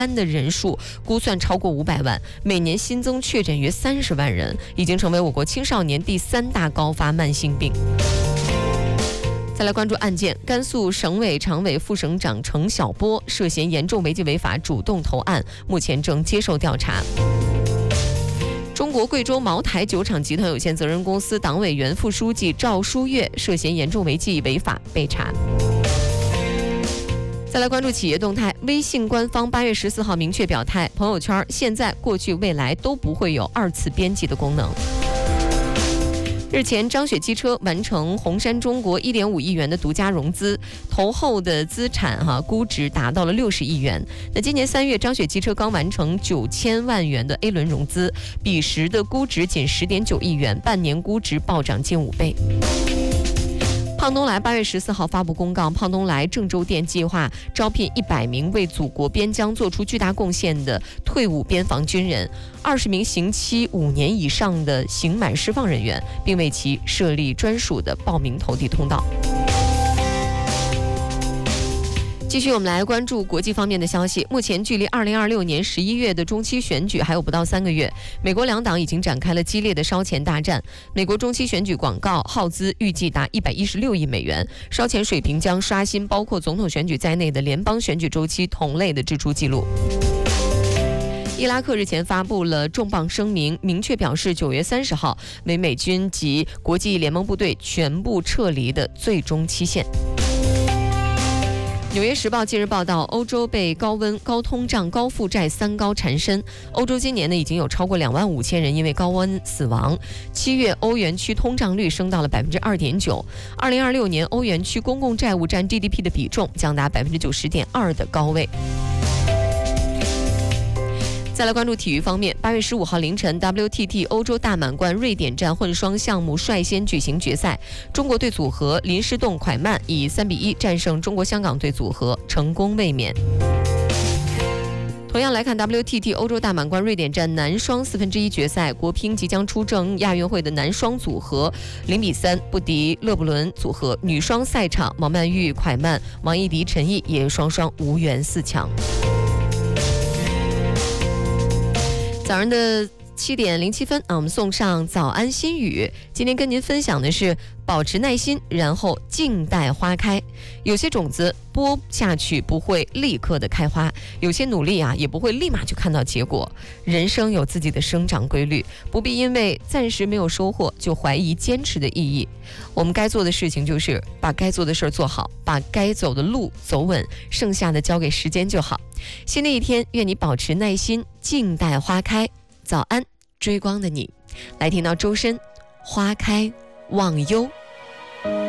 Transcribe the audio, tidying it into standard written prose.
的人数估算超过500万，每年新增确诊约30万人，已经成为我国青少年第3大高发慢性病。再来关注案件，甘肃省委常委、副省长程晓波涉嫌严重违纪违法主动投案，目前正接受调查。中国贵州茅台酒厂集团有限责任公司党委原副书记赵书月涉嫌严重违纪违法被查。再来关注企业动态，微信官方8月14号明确表态，朋友圈现在、过去、未来都不会有2次编辑的功能。日前，张雪机车完成红杉中国1.5亿元的独家融资，投后的资产估值达到了60亿元。那今年3月，张雪机车刚完成9000万元的 A 轮融资，彼时的估值仅10.9亿元，半年估值暴涨近5倍。胖东来8月14号发布公告，胖东来郑州店计划招聘100名为祖国边疆做出巨大贡献的退伍边防军人，20名刑期5年以上的刑满释放人员，并为其设立专属的报名投递通道。继续，我们来关注国际方面的消息。目前距离2026年11月的中期选举还有不到3个月，美国两党已经展开了激烈的烧钱大战。美国中期选举广告耗资预计达116亿美元，烧钱水平将刷新包括总统选举在内的联邦选举周期同类的支出记录。伊拉克日前发布了重磅声明，明确表示9月30号为美军及国际联盟部队全部撤离的最终期限。纽约时报近日报道，欧洲被高温、高通胀、高负债3高缠身。欧洲今年已经有超过25000人因为高温死亡。7月欧元区通胀率升到了2.9%。2026年欧元区公共债务占 GDP 的比重将达90.2%的高位。再来关注体育方面，8月15号凌晨 ，WTT 欧洲大满贯瑞典站混双项目率先举行决赛，中国队组合林诗栋、蒯曼以3-1战胜中国香港队组合，成功卫冕。同样来看 WTT 欧洲大满贯瑞典站男双1/4决赛，国乒即将出征亚运会的男双组合0-3不敌勒布伦组合，女双赛场毛曼玉、蒯曼、王艺迪、陈毅也双双无缘4强。早上的7点07分我们送上早安心语。今天跟您分享的是保持耐心，然后静待花开。有些种子播下去不会立刻的开花，有些努力也不会立马就看到结果。人生有自己的生长规律，不必因为暂时没有收获就怀疑坚持的意义。我们该做的事情就是把该做的事做好，把该走的路走稳，剩下的交给时间就好。新的一天，愿你保持耐心，静待花开。早安，追光的你，来听到周深，花开忘忧。